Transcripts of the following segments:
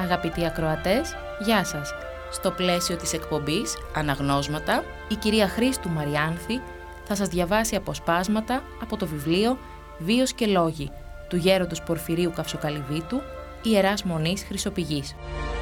Αγαπητοί ακροατές, γεια σας. Στο πλαίσιο της εκπομπής Αναγνώσματα, η κυρία Χρήστου Μαριάνθη θα σας διαβάσει αποσπάσματα από το βιβλίο «Βίος και λόγοι» του γέροντος Πορφυρίου Καυσοκαλυβίτου, Ιεράς Μονής Χρυσοπηγής.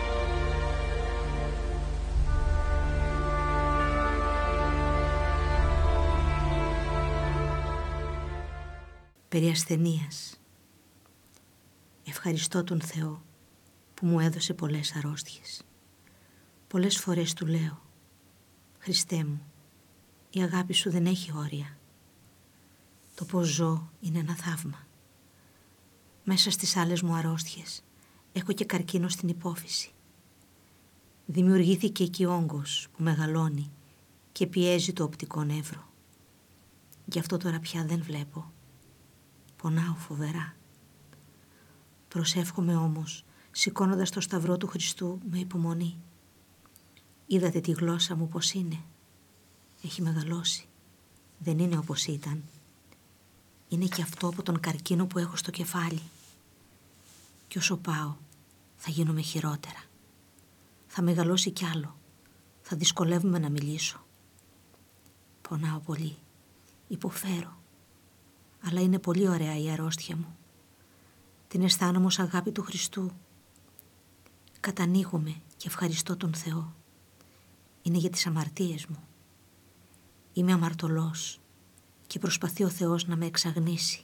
Περί ασθενείας. Ευχαριστώ τον Θεό που μου έδωσε πολλές αρρώστιες. Πολλές φορές του λέω: Χριστέ μου, η αγάπη σου δεν έχει όρια. Το πως ζω είναι ένα θαύμα. Μέσα στις άλλες μου αρρώστιες έχω και καρκίνο στην υπόφυση. Δημιουργήθηκε εκεί όγκος που μεγαλώνει και πιέζει το οπτικό νεύρο. Γι' αυτό τώρα πια δεν βλέπω. Πονάω φοβερά. Προσεύχομαι όμως, σηκώνοντας το σταυρό του Χριστού με υπομονή. Είδατε τη γλώσσα μου πως είναι. Έχει μεγαλώσει. Δεν είναι όπως ήταν. Είναι και αυτό από τον καρκίνο που έχω στο κεφάλι. Κι όσο πάω, θα γίνομαι χειρότερα. Θα μεγαλώσει κι άλλο. Θα δυσκολεύομαι να μιλήσω. Πονάω πολύ. Υποφέρω. Αλλά είναι πολύ ωραία η αρρώστια μου. Την αισθάνομαι ως αγάπη του Χριστού. Κατανοίγομαι και ευχαριστώ τον Θεό. Είναι για τις αμαρτίες μου. Είμαι αμαρτωλός και προσπαθεί ο Θεός να με εξαγνίσει.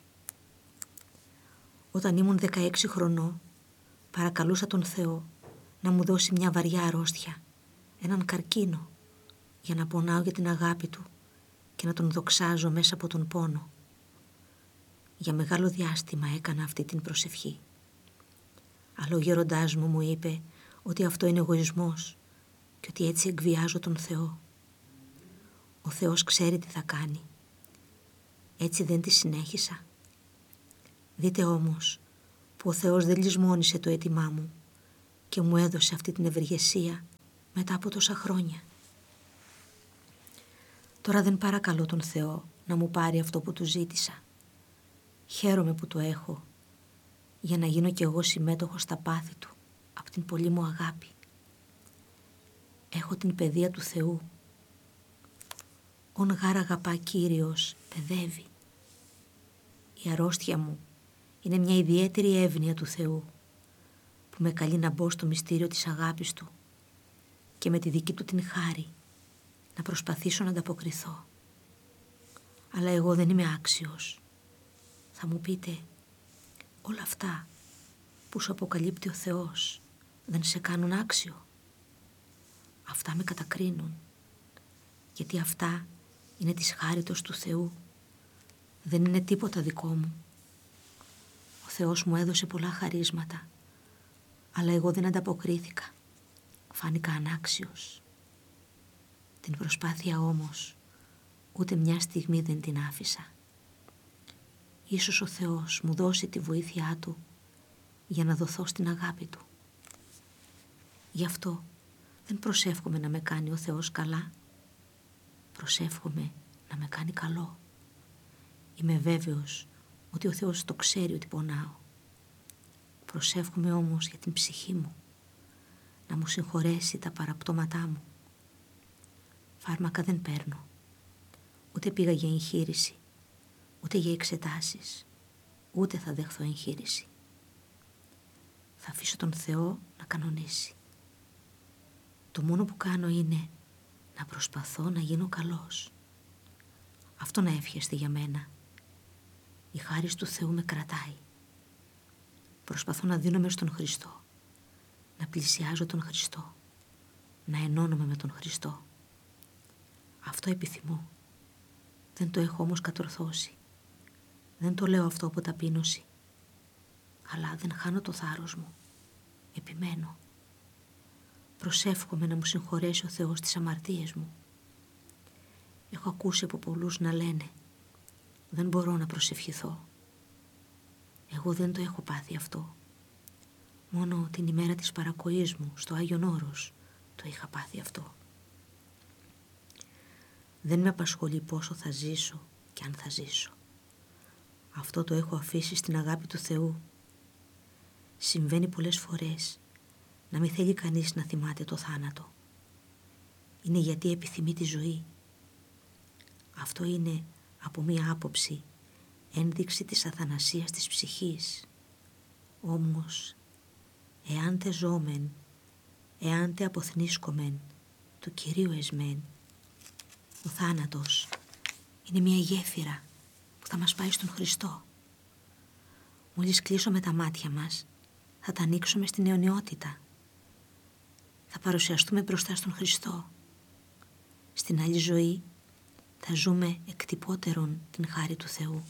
Όταν ήμουν 16 χρονών, παρακαλούσα τον Θεό να μου δώσει μια βαριά αρρώστια, έναν καρκίνο, για να πονάω για την αγάπη Του και να Τον δοξάζω μέσα από τον πόνο. Για μεγάλο διάστημα έκανα αυτή την προσευχή. Αλλά ο γέροντάς μου είπε ότι αυτό είναι εγωισμός και ότι έτσι εκβιάζω τον Θεό. Ο Θεός ξέρει τι θα κάνει. Έτσι δεν τη συνέχισα. Δείτε όμως που ο Θεός δεν λησμόνισε το αίτημά μου και μου έδωσε αυτή την ευεργεσία μετά από τόσα χρόνια. Τώρα δεν παρακαλώ τον Θεό να μου πάρει αυτό που Του ζήτησα. Χαίρομαι που το έχω, για να γίνω κι εγώ συμμέτοχος στα πάθη Του, από την πολύ μου αγάπη. Έχω την παιδεία του Θεού. Ον γάρα αγαπά Κύριος, παιδεύει. Η αρρώστια μου είναι μια ιδιαίτερη εύνοια του Θεού, που με καλεί να μπω στο μυστήριο της αγάπης Του και με τη δική Του την χάρη να προσπαθήσω να ανταποκριθώ. Αλλά εγώ δεν είμαι άξιος. Θα μου πείτε, όλα αυτά που σου αποκαλύπτει ο Θεός δεν σε κάνουν άξιο? Αυτά με κατακρίνουν, γιατί αυτά είναι της χάριτος του Θεού. Δεν είναι τίποτα δικό μου. Ο Θεός μου έδωσε πολλά χαρίσματα, αλλά εγώ δεν ανταποκρίθηκα. Φάνηκα ανάξιος. Την προσπάθεια όμως ούτε μια στιγμή δεν την άφησα. Ίσως ο Θεός μου δώσει τη βοήθειά Του για να δοθώ στην αγάπη Του. Γι' αυτό δεν προσεύχομαι να με κάνει ο Θεός καλά. Προσεύχομαι να με κάνει καλό. Είμαι βέβαιος ότι ο Θεός το ξέρει ότι πονάω. Προσεύχομαι όμως για την ψυχή μου, να μου συγχωρέσει τα παραπτώματά μου. Φάρμακα δεν παίρνω. Ούτε πήγα για εγχείρηση, ούτε για εξετάσεις, ούτε θα δεχθώ εγχείρηση. Θα αφήσω τον Θεό να κανονίσει. Το μόνο που κάνω είναι να προσπαθώ να γίνω καλός. Αυτό να εύχεστε για μένα. Η χάρις του Θεού με κρατάει. Προσπαθώ να δίνομαι στον Χριστό, να πλησιάζω τον Χριστό, να ενώνομαι με τον Χριστό. Αυτό επιθυμώ. Δεν το έχω όμως κατορθώσει. Δεν το λέω αυτό από ταπείνωση. Αλλά δεν χάνω το θάρρος μου. Επιμένω. Προσεύχομαι να μου συγχωρέσει ο Θεός τις αμαρτίες μου. Έχω ακούσει από πολλούς να λένε: δεν μπορώ να προσευχηθώ. Εγώ δεν το έχω πάθει αυτό. Μόνο την ημέρα της παρακοής μου στο Άγιον Όρος το είχα πάθει αυτό. Δεν με απασχολεί πόσο θα ζήσω και αν θα ζήσω. Αυτό το έχω αφήσει στην αγάπη του Θεού. Συμβαίνει πολλές φορές να μην θέλει κανείς να θυμάται το θάνατο. Είναι γιατί επιθυμεί τη ζωή. Αυτό είναι από μία άποψη ένδειξη της αθανασίας της ψυχής. Όμως, εάν τε ζώμεν, εάν τε αποθνίσκομεν του Κυρίου εσμέν, ο θάνατος είναι μία γέφυρα που θα μας πάει στον Χριστό. Μόλις κλείσουμε τα μάτια μας, θα τα ανοίξουμε στην αιωνιότητα. Θα παρουσιαστούμε μπροστά στον Χριστό. Στην άλλη ζωή θα ζούμε εκτυπώτερον την χάρη του Θεού.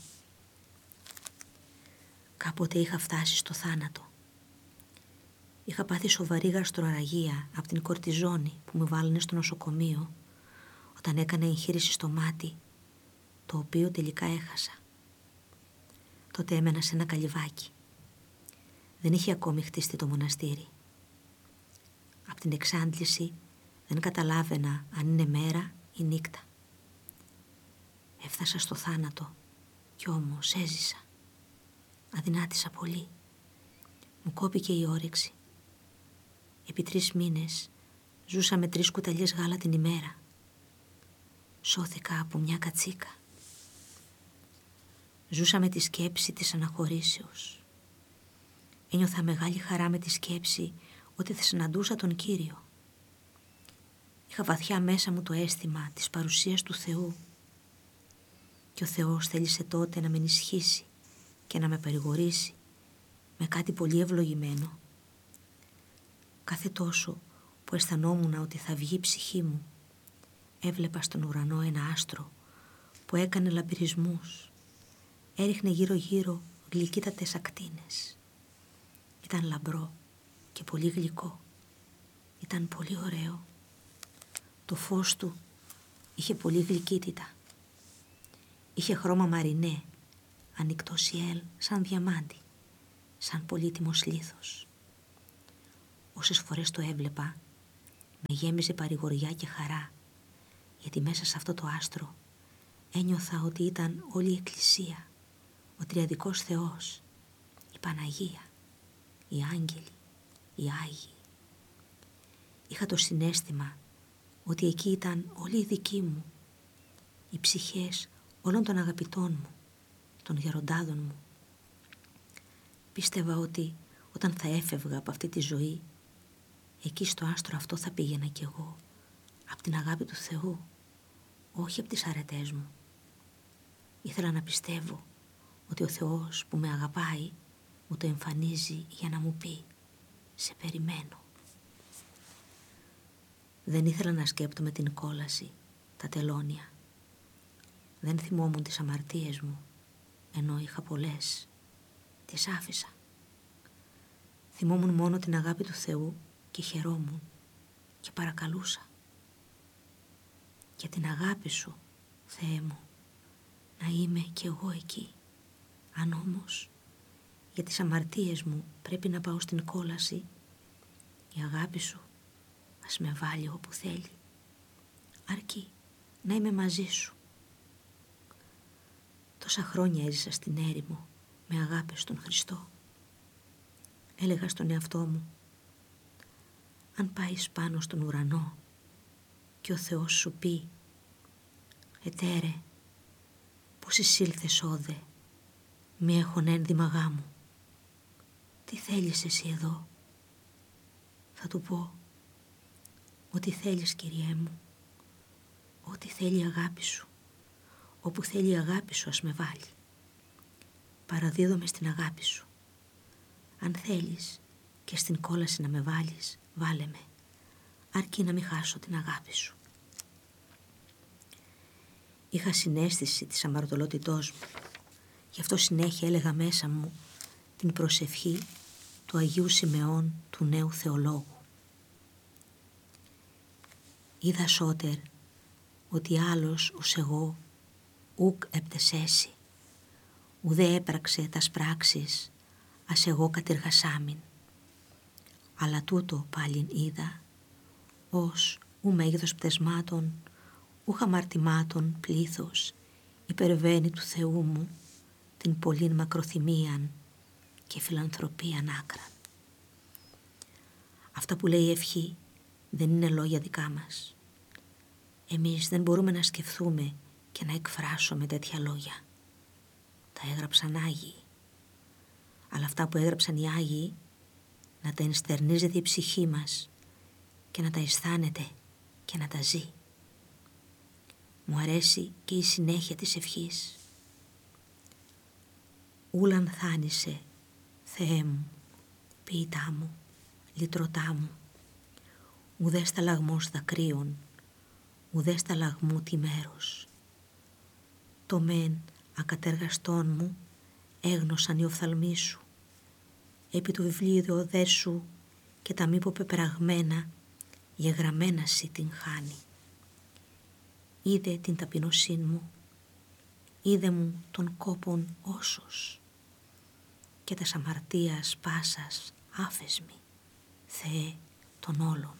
Κάποτε είχα φτάσει στο θάνατο. Είχα πάθει σοβαρή γαστροαραγία από την κορτιζόνη που με βάλανε στο νοσοκομείο όταν έκανα εγχείρηση στο μάτι, το οποίο τελικά έχασα. Τότε έμενα σε ένα καλυβάκι. Δεν είχε ακόμη χτιστεί το μοναστήρι. Απ' την εξάντληση δεν καταλάβαινα αν είναι μέρα ή νύχτα. Έφτασα στο θάνατο κι όμως έζησα. Αδυνάτησα πολύ. Μου κόπηκε η όρεξη. Επί 3 μήνες ζούσα με 3 κουταλιές γάλα την ημέρα. Σώθηκα από μια κατσίκα. Ζούσα με τη σκέψη της αναχωρήσεως. Ένιωθα μεγάλη χαρά με τη σκέψη ότι θα συναντούσα τον Κύριο. Είχα βαθιά μέσα μου το αίσθημα της παρουσίας του Θεού. Και ο Θεός θέλησε τότε να με ενισχύσει και να με παρηγορήσει με κάτι πολύ ευλογημένο. Κάθε τόσο που αισθανόμουν ότι θα βγει η ψυχή μου, έβλεπα στον ουρανό ένα άστρο που έκανε λαμπυρισμούς. Έριχνε γύρω-γύρω γλυκύτατες ακτίνες. Ήταν λαμπρό και πολύ γλυκό. Ήταν πολύ ωραίο. Το φως του είχε πολύ γλυκύτητα. Είχε χρώμα μαρινέ, ανοιχτό σιέλ σαν διαμάντι, σαν πολύτιμος λίθος. Όσες φορές το έβλεπα, με γέμιζε παρηγοριά και χαρά, γιατί μέσα σε αυτό το άστρο ένιωθα ότι ήταν όλη η Εκκλησία, ο Τριαδικός Θεός, η Παναγία, οι άγγελοι, οι Άγιοι. Είχα το συναίσθημα ότι εκεί ήταν όλοι οι δικοί μου, οι ψυχές όλων των αγαπητών μου, των γεροντάδων μου. Πίστευα ότι όταν θα έφευγα από αυτή τη ζωή, εκεί στο άστρο αυτό θα πήγαινα κι εγώ, από την αγάπη του Θεού, όχι από τις αρετές μου. Ήθελα να πιστεύω ότι ο Θεός που με αγαπάει μου το εμφανίζει για να μου πει «Σε περιμένω». Δεν ήθελα να σκέπτομαι την κόλαση, τα τελώνια. Δεν θυμόμουν τις αμαρτίες μου, ενώ είχα πολλές. Τις άφησα. Θυμόμουν μόνο την αγάπη του Θεού και χαιρόμουν και παρακαλούσα. Για την αγάπη σου, Θεέ μου, να είμαι κι εγώ εκεί. Αν όμως για τις αμαρτίες μου πρέπει να πάω στην κόλαση, η αγάπη σου ας με βάλει όπου θέλει. Αρκεί να είμαι μαζί σου. Τόσα χρόνια έζησα στην έρημο με αγάπη στον Χριστό. Έλεγα στον εαυτό μου, αν πάεις πάνω στον ουρανό και ο Θεός σου πει «Ετέρε, πως εισήλθες όδε, μη έχον ένδυμα γάμου, τι θέλεις εσύ εδώ?» Θα του πω «Ό,τι θέλεις, Κυριέ μου, ό,τι θέλει η αγάπη σου, όπου θέλει η αγάπη σου ας με βάλει. Παραδίδομαι στην αγάπη σου. Αν θέλεις και στην κόλαση να με βάλεις, βάλε με, αρκεί να μην χάσω την αγάπη σου». Είχα συναίσθηση της αμαρτωλότητός μου, γι' αυτό συνέχεια έλεγα μέσα μου την προσευχή του Αγίου Σιμεών του νέου θεολόγου. Είδα σώτερ ότι άλλος ως εγώ ουκ επτεσέσει, ουδέ έπραξε τας πράξεις ας εγώ κατεργασάμιν. Αλλά τούτο πάλιν είδα, ως ου μέγεθος πτεσμάτων, ου αμαρτημάτων πλήθος, υπερβαίνει του Θεού μου την πολλήν μακροθυμίαν και φιλανθρωπίαν άκραν. Αυτά που λέει η ευχή δεν είναι λόγια δικά μας. Εμείς δεν μπορούμε να σκεφτούμε και να εκφράσουμε τέτοια λόγια. Τα έγραψαν Άγιοι. Αλλά αυτά που έγραψαν οι Άγιοι να τα ενστερνίζεται η ψυχή μας και να τα αισθάνεται και να τα ζει. Μου αρέσει και η συνέχεια της ευχής. Ούλαν θάνησε, Θεέ μου, ποιητά μου, λυτρωτά μου, ουδέ σταλαγμός δακρύων, ουδέ σταλαγμού τι μέρος. Το μεν ακατέργαστόν μου έγνωσαν οι οφθαλμοί σου, επί του βιβλίου οδέ σου και τα μήπω πεπραγμένα γεγραμμένα σοι την χάνει. Είδε την ταπεινωσήν μου, είδε μου τον κόπον όσος και τας αμαρτίας πάσας άφεσμη, Θεέ των όλων.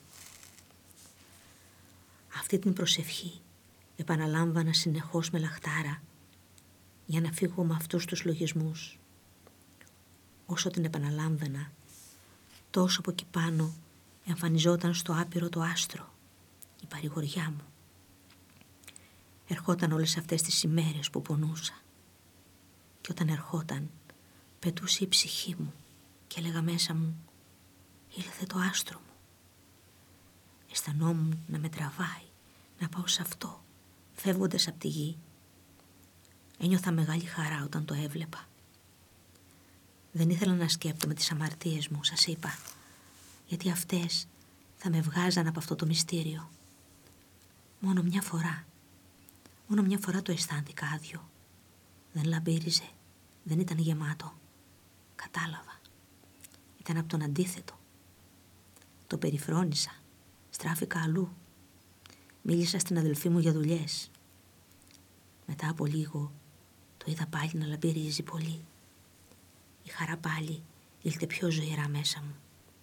Αυτή την προσευχή επαναλάμβανα συνεχώς με λαχτάρα για να φύγω με αυτούς τους λογισμούς. Όσο την επαναλάμβανα, τόσο από εκεί πάνω εμφανιζόταν στο άπειρο το άστρο, η παρηγοριά μου. Ερχόταν όλες αυτές τις ημέρες που πονούσα και όταν ερχόταν πετούσε η ψυχή μου και έλεγα μέσα μου, ήλθε το άστρο μου. Αισθανόμουν να με τραβάει, να πάω σε αυτό, φεύγοντας από τη γη. Ένιωθα μεγάλη χαρά όταν το έβλεπα. Δεν ήθελα να σκέπτομαι τις αμαρτίες μου, σας είπα, γιατί αυτές θα με βγάζαν από αυτό το μυστήριο. Μόνο μια φορά το αισθάνθηκα άδειο. Δεν λαμπύριζε, δεν ήταν γεμάτο. Κατάλαβα. Ήταν από τον αντίθετο. Το περιφρόνησα, στράφηκα αλλού. Μίλησα στην αδελφή μου για δουλειές. Μετά από λίγο το είδα πάλι να λαμπυρίζει πολύ. Η χαρά πάλι ήλθε πιο ζωηρά μέσα μου.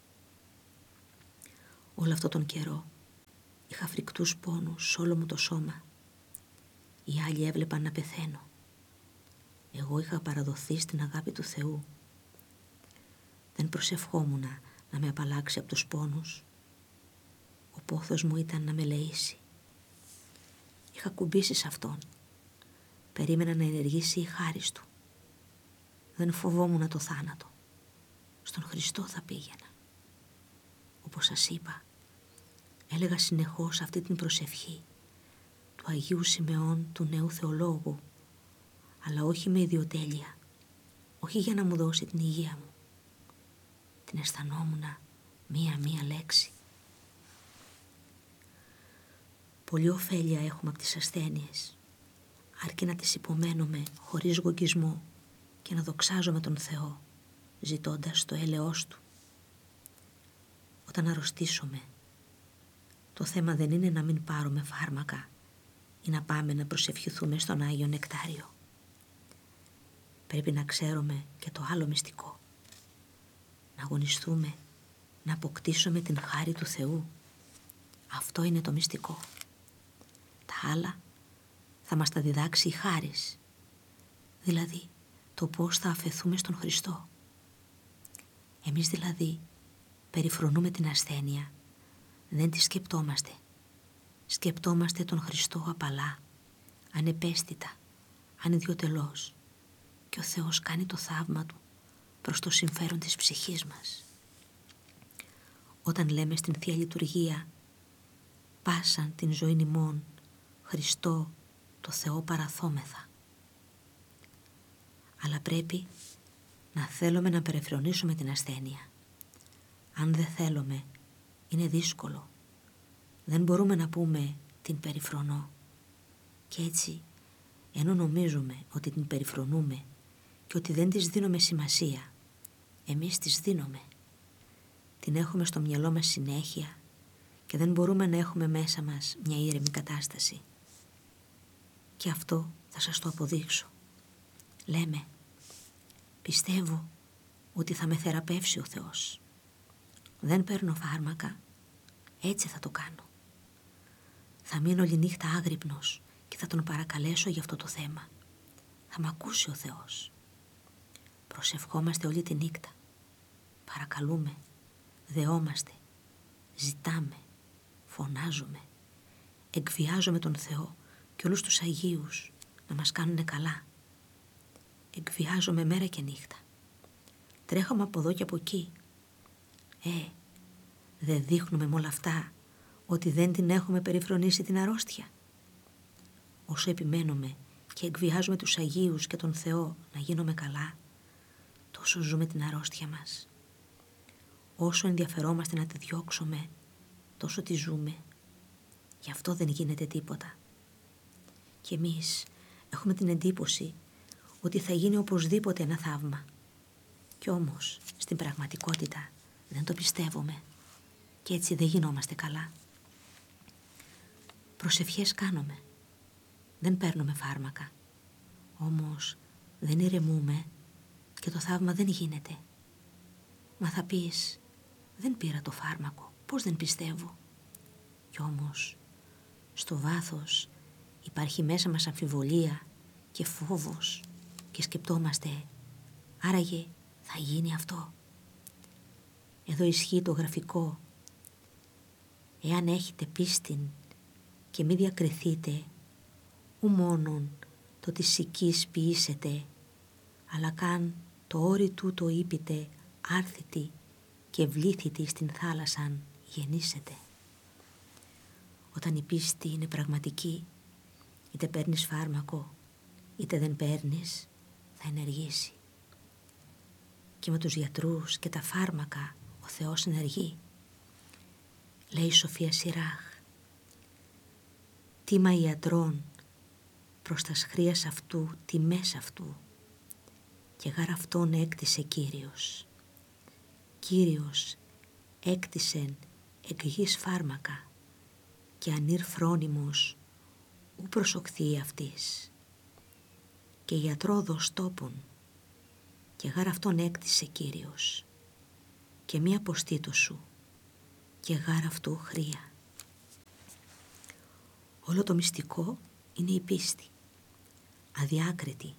Όλο αυτό τον καιρό είχα φρικτούς πόνους σε όλο μου το σώμα. Οι άλλοι έβλεπαν να πεθαίνω. Εγώ είχα παραδοθεί στην αγάπη του Θεού. Δεν προσευχόμουν να με απαλλάξει από τους πόνους. Ο πόθος μου ήταν να με λεήσει. Είχα κουμπίσει σε Αυτόν. Περίμενα να ενεργήσει η χάρις Του. Δεν φοβόμουν το θάνατο. Στον Χριστό θα πήγαινα. Όπως σας είπα, έλεγα συνεχώς αυτή την προσευχή του Αγίου Σιμεών του νέου θεολόγου, αλλά όχι με ιδιοτέλεια, όχι για να μου δώσει την υγεία μου. Την αισθανόμουν μία-μία λέξη. Πολλή ωφέλεια έχουμε από τις ασθένειες, αρκεί να τις υπομένουμε χωρίς γογγισμό και να δοξάζουμε τον Θεό, ζητώντας το έλεος Του. Όταν αρρωστήσουμε, το θέμα δεν είναι να μην πάρουμε φάρμακα ή να πάμε να προσευχηθούμε στον Άγιο Νεκτάριο. Πρέπει να ξέρουμε και το άλλο μυστικό. Να αγωνιστούμε, να αποκτήσουμε την χάρη του Θεού. Αυτό είναι το μυστικό. Τα άλλα θα μας τα διδάξει η χάρις. Δηλαδή, το πώς θα αφεθούμε στον Χριστό. Εμείς δηλαδή περιφρονούμε την ασθένεια, δεν τη σκεπτόμαστε. Σκεπτόμαστε τον Χριστό απαλά, ανεπαίσθητα, ανιδιοτελώς, και ο Θεός κάνει το θαύμα Του προς το συμφέρον της ψυχής μας. Όταν λέμε στην Θεία Λειτουργία «Πάσαν την ζωήν ημών, Χριστό το Θεό παραθόμεθα». Αλλά πρέπει να θέλουμε να περιφρονήσουμε την ασθένεια. Αν δεν θέλουμε, είναι δύσκολο. Δεν μπορούμε να πούμε την περιφρονώ. Και έτσι, ενώ νομίζουμε ότι την περιφρονούμε και ότι δεν της δίνουμε σημασία, εμείς της δίνουμε. Την έχουμε στο μυαλό μας συνέχεια και δεν μπορούμε να έχουμε μέσα μας μια ήρεμη κατάσταση. Και αυτό θα σας το αποδείξω. Λέμε, πιστεύω ότι θα με θεραπεύσει ο Θεός. Δεν παίρνω φάρμακα, έτσι θα το κάνω. Θα μείνω όλη νύχτα άγρυπνος και θα Τον παρακαλέσω για αυτό το θέμα. Θα μ' ακούσει ο Θεός. Προσευχόμαστε όλη τη νύχτα. Παρακαλούμε, δεόμαστε, ζητάμε, φωνάζουμε, εκβιάζουμε τον Θεό και όλους τους Αγίους να μας κάνουνε καλά. Εκβιάζουμε μέρα και νύχτα. Τρέχουμε από εδώ και από εκεί. Δεν δείχνουμε με όλα αυτά ότι δεν την έχουμε περιφρονήσει την αρρώστια? Όσο επιμένουμε και εκβιάζουμε τους Αγίους και τον Θεό να γίνουμε καλά, τόσο ζούμε την αρρώστια μας. Όσο ενδιαφερόμαστε να τη διώξουμε, τόσο τη ζούμε. Γι' αυτό δεν γίνεται τίποτα. Και εμείς έχουμε την εντύπωση ότι θα γίνει οπωσδήποτε ένα θαύμα. Κι όμως, στην πραγματικότητα δεν το πιστεύουμε και έτσι δεν γινόμαστε καλά. Προσευχές κάνουμε, δεν παίρνουμε φάρμακα, όμως δεν ηρεμούμε και το θαύμα δεν γίνεται. Μα θα πεις, δεν πήρα το φάρμακο, πώς δεν πιστεύω? Κι όμως, στο βάθος υπάρχει μέσα μας αμφιβολία και φόβος και σκεπτόμαστε, άραγε θα γίνει αυτό? Εδώ ισχύει το γραφικό. Εάν έχετε πίστην και μη διακριθείτε, ου μόνον το της σικής ποιήσετε, αλλά καν το όρι τούτο είπετε άρθητη και βλήθητη στην θάλασσαν γεννήσετε. Όταν η πίστη είναι πραγματική, είτε παίρνεις φάρμακο είτε δεν παίρνεις, θα ενεργήσει. Και με τους γιατρούς και τα φάρμακα ο Θεός ενεργεί. Λέει η Σοφία Σιράχ, τίμα ιατρών προς τας χρείας αυτού τιμές αυτού, και γάρ αυτόν έκτισε Κύριος. Κύριος έκτισεν εκ γης φάρμακα και ανήρ φρόνιμος ου προσοχθεί αυτής. Και ιατρόδος τόπον και γάρ αυτόν έκτισε Κύριος και μη αποστήτω σου και γάρ αυτού χρία. Όλο το μυστικό είναι η πίστη, αδιάκριτη,